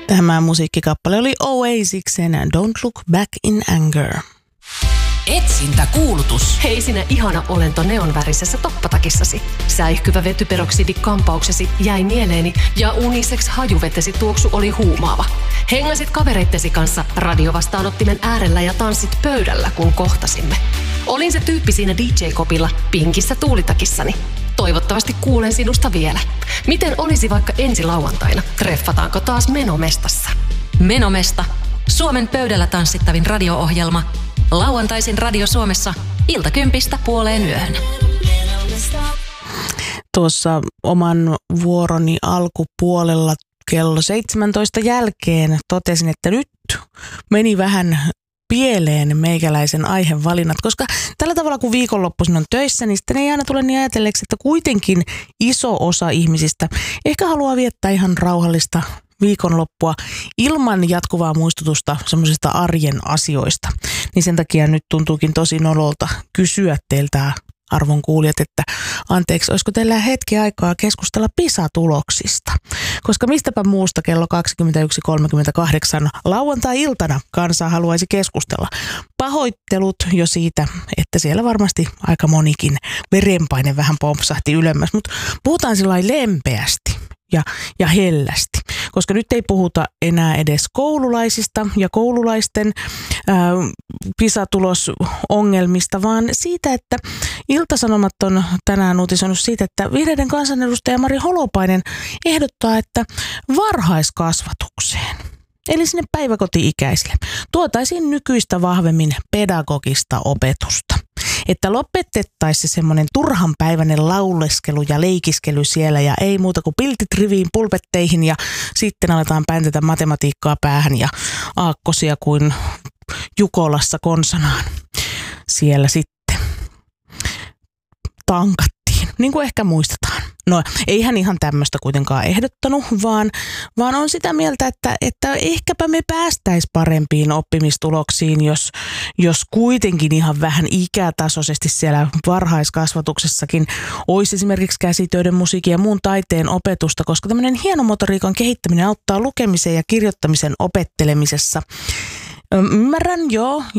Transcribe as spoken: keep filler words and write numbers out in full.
Tämä musiikkikappale oli Oasiksen Don't Look Back in Anger. Etsintäkuulutus. Hei sinä ihana olento neonvärisessä toppatakissasi. Säihkyvä vetyperoksidi-kampauksesi jäi mieleeni ja unisex hajuvetesi tuoksu oli huumaava. Hengasit kavereittesi kanssa radiovastaanottimen äärellä ja tanssit pöydällä, kun kohtasimme. Olin se tyyppi siinä D J-kopilla pinkissä tuulitakissani. Toivottavasti kuulen sinusta vielä. Miten olisi vaikka ensi lauantaina? Treffataanko taas Menomestassa? Menomesta. Suomen pöydällä tanssittavin radio-ohjelma. Lauantaisin Radio Suomessa iltakympistä puoleen yöhön. Tuossa oman vuoroni alkupuolella kello seitsemäntoista jälkeen totesin, että nyt meni vähän pieleen meikäläisen aihevalinnat, koska tällä tavalla kun viikonloppuisin on töissä, niin sitten ei aina tule niin ajatelleeksi, että kuitenkin iso osa ihmisistä ehkä haluaa viettää ihan rauhallista viikonloppua ilman jatkuvaa muistutusta semmoisista arjen asioista. Niin sen takia nyt tuntuukin tosi nololta kysyä teiltä, arvon kuulijat, että anteeksi, olisiko teillä hetki aikaa keskustella PISA-tuloksista? Koska mistäpä muusta kello kaksikymmentäyksi kolmekymmentäkahdeksan lauantai-iltana kansa haluaisi keskustella. Pahoittelut jo siitä, että siellä varmasti aika monikin verenpaine vähän pompsahti ylemmäs, mutta puhutaan sillai lempeästi ja, ja hellästi, koska nyt ei puhuta enää edes koululaisista ja koululaisten ää, PISA-tulosongelmista, vaan siitä, että Ilta-Sanomat on tänään uutisoinut siitä, että vihreiden kansanedustaja Mari Holopainen ehdottaa, että varhaiskasvatukseen, eli sinne päiväkoti-ikäisille, tuotaisiin nykyistä vahvemmin pedagogista opetusta. Että lopetettaisiin se semmoinen turhanpäiväinen lauleskelu ja leikiskely siellä ja ei muuta kuin piltit riviin pulpetteihin ja sitten aletaan pääntetä matematiikkaa päähän ja aakkosia kuin Jukolassa konsanaan. Siellä sitten tankattiin, niin kuin ehkä muistetaan. No ei hän ihan tämmöistä kuitenkaan ehdottanut, vaan, vaan on sitä mieltä, että, että ehkäpä me päästäis parempiin oppimistuloksiin, jos, jos kuitenkin ihan vähän ikätasoisesti siellä varhaiskasvatuksessakin olisi esimerkiksi käsitöiden, musiikin ja muun taiteen opetusta, koska tämmöinen hienomotoriikan kehittäminen auttaa lukemisen ja kirjoittamisen opettelemisessa. Ymmärrän, joo,